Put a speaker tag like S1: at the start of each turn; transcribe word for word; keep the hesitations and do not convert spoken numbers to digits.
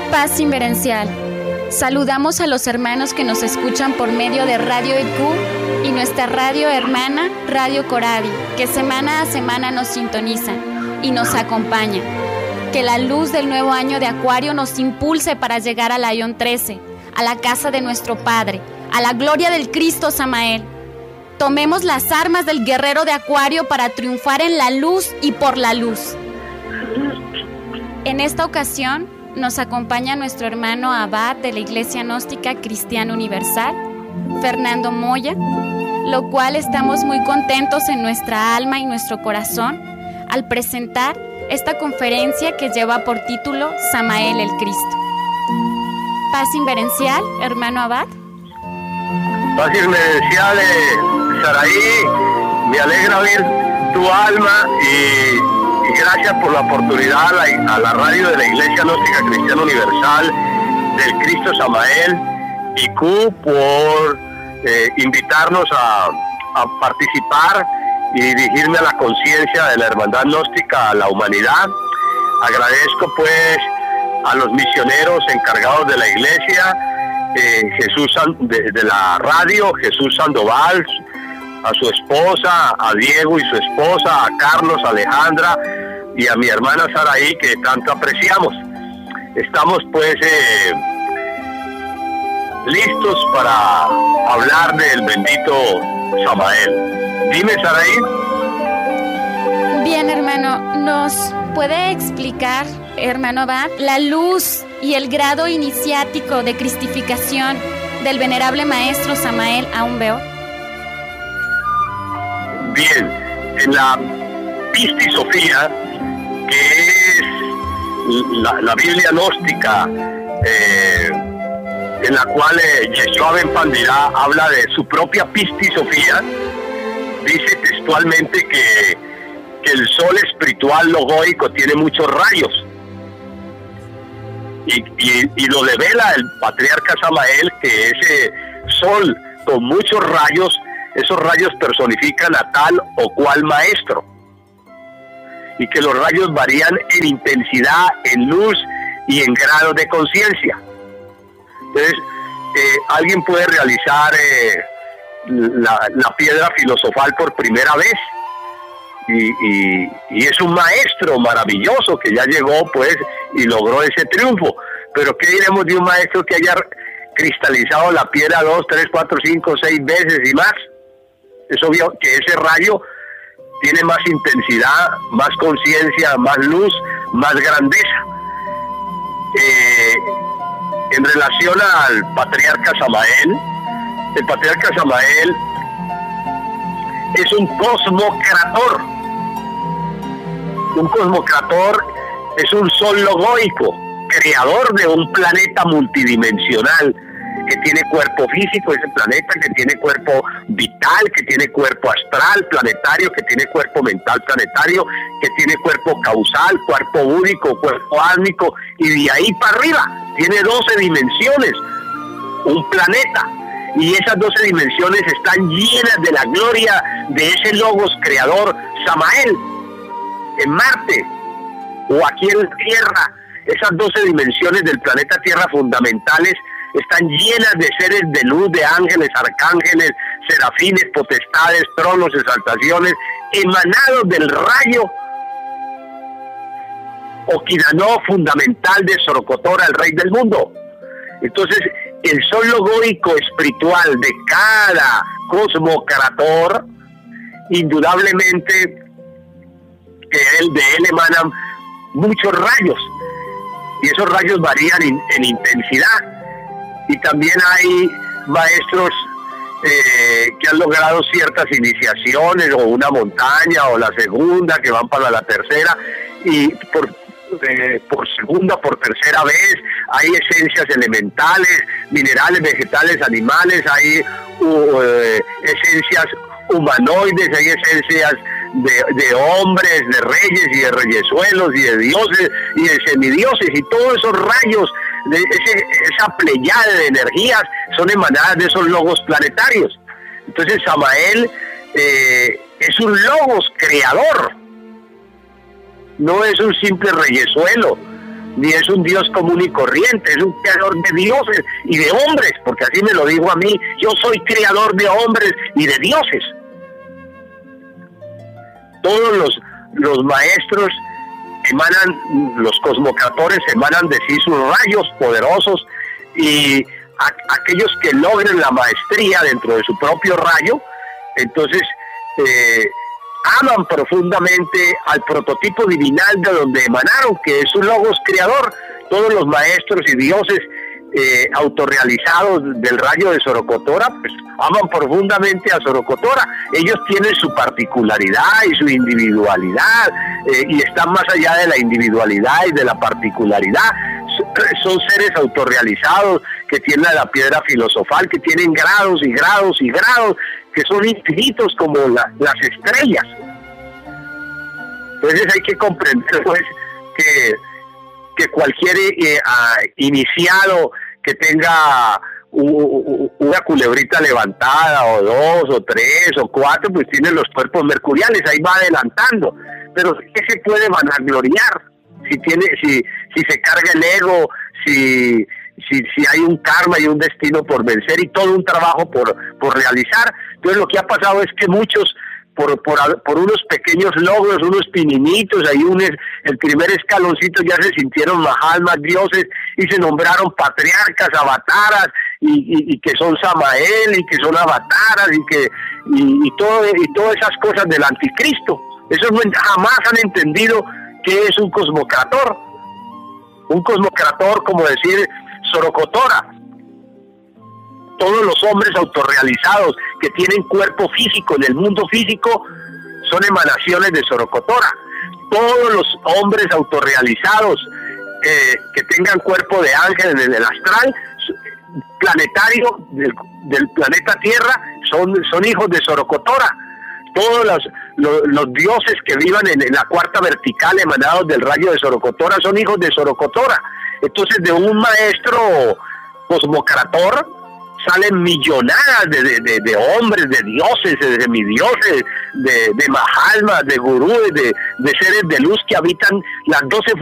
S1: Paz inverencial. Saludamos a los hermanos que nos escuchan por medio de Radio E Q y nuestra radio hermana Radio Coradi, que semana a semana nos sintonizan y nos acompañan. Que la luz del nuevo año de Acuario nos impulse para llegar al Ayón trece, a la casa de nuestro Padre, a la gloria del Cristo Samael. Tomemos las armas del guerrero de Acuario para triunfar en la luz y por la luz. En esta ocasión nos acompaña nuestro hermano abad de la Iglesia Gnóstica Cristiana Universal, Fernando Moya, lo cual estamos muy contentos en nuestra alma y nuestro corazón al presentar esta conferencia que lleva por título Samael el Cristo. Paz inverencial, hermano abad.
S2: Paz inverencial, eh, Saraí, me alegra oír tu alma y, y gracias por la oportunidad a la, a la radio de la Iglesia Gnóstica Cristiana Universal del Cristo Samael y Q por eh, invitarnos a, a participar y dirigirme a la conciencia de la hermandad gnóstica a la humanidad. Agradezco pues a los misioneros encargados de la iglesia, eh, Jesús de, de la radio, Jesús Sandoval, a su esposa, a Diego y su esposa, a Carlos, a Alejandra y a mi hermana Saraí, que tanto apreciamos. Estamos pues eh, listos para hablar del bendito Samael. Dime, Saraí.
S1: Bien, hermano, ¿nos puede explicar, hermano abad, la luz y el grado iniciático de cristificación del venerable maestro Samael Aún Weor?
S2: Bien, en la Pistisofía, que es la, la Biblia gnóstica, eh, en la cual eh, Yeshua Ben Pandirá habla de su propia Pistisofía, dice textualmente que, que el sol espiritual logoico tiene muchos rayos. Y, y, y lo devela el patriarca Samael, que ese sol con muchos rayos, esos rayos personifican a tal o cual maestro. Y que los rayos varían en intensidad, en luz y en grado de conciencia. Entonces, eh, alguien puede realizar eh, la, la piedra filosofal por primera vez. Y, y, y es un maestro maravilloso que ya llegó pues y logró ese triunfo. Pero ¿qué diremos de un maestro que haya cristalizado la piedra dos, tres, cuatro, cinco, seis veces y más? Es obvio que ese rayo tiene más intensidad, más conciencia, más luz, más grandeza. Eh, en relación al patriarca Samael, el patriarca Samael es un cosmocrator. Un cosmocrator es un sol logoico, creador de un planeta multidimensional, que tiene cuerpo físico, ese planeta, que tiene cuerpo vital, que tiene cuerpo astral, planetario, que tiene cuerpo mental, planetario, que tiene cuerpo causal, cuerpo único, cuerpo átmico, y de ahí para arriba, tiene doce dimensiones, un planeta, y esas doce dimensiones están llenas de la gloria de ese logos creador, Samael. En Marte o aquí en la Tierra, esas doce dimensiones del planeta Tierra fundamentales están llenas de seres de luz, de ángeles, arcángeles, serafines, potestades, tronos, exaltaciones, emanados del rayo Oquirano fundamental de Sorocotora, el rey del mundo. Entonces, el sol logoico espiritual de cada cosmocrator, indudablemente que él, de él emanan muchos rayos, y esos rayos varían in, en intensidad. Y también hay maestros eh, que han logrado ciertas iniciaciones, o una montaña, o la segunda, que van para la tercera, y por, eh, por segunda, por tercera vez, hay esencias elementales, minerales, vegetales, animales, hay uh, eh, esencias humanoides, hay esencias de, de hombres, de reyes y de reyesuelos y de dioses y de semidioses, y todos esos rayos, de ese, esa pleyada de energías son emanadas de esos logos planetarios. Entonces Samael eh, es un logos creador, no es un simple reyesuelo, ni es un Dios común y corriente, es un creador de dioses y de hombres, porque así me lo digo a mí, yo soy creador de hombres y de dioses. Todos los, los maestros emanan, los cosmocratores emanan de sí sus rayos poderosos, y a, aquellos que logren la maestría dentro de su propio rayo, entonces eh, aman profundamente al prototipo divinal de donde emanaron, que es un logos creador. Todos los maestros y dioses eh, autorrealizados del rayo de Sorocotora, pues aman profundamente a Sorocotora. Ellos tienen su particularidad y su individualidad, eh, y están más allá de la individualidad y de la particularidad. Son seres autorrealizados que tienen la piedra filosofal, que tienen grados y grados y grados, que son infinitos como la, las estrellas. Entonces hay que comprender, pues, que, que cualquier eh, uh, iniciado que tenga u, una culebrita levantada, o dos, o tres, o cuatro, pues tiene los cuerpos mercuriales, ahí va adelantando. Pero ¿qué se puede vanagloriar? Si tiene, si, si se carga el ego, si, si, si hay un karma y un destino por vencer y todo un trabajo por, por realizar. Entonces lo que ha pasado es que muchos, por, por, por unos pequeños logros, unos pininitos, ahí un, el primer escaloncito, ya se sintieron mahalmas, dioses, y se nombraron patriarcas, avataras, y, y, y que son Samael, y que son avataras, y que y, y, todo, y todas esas cosas del anticristo. Esos no, jamás han entendido qué es un cosmocrator. Un cosmocrator, como decir Sorocotora. Todos los hombres autorrealizados que tienen cuerpo físico en el mundo físico son emanaciones de Sorocotora. Todos los hombres autorrealizados eh, que tengan cuerpo de ángel en el astral planetario del, del planeta Tierra son, son hijos de Sorocotora. Todos los, los, los dioses que vivan en, en la cuarta vertical emanados del rayo de Sorocotora son hijos de Sorocotora. Entonces de un maestro cosmocrator salen millonadas de, de, de, de hombres, de dioses, de semidioses, de, de mahalmas, de gurúes, de, de seres de luz que habitan las doce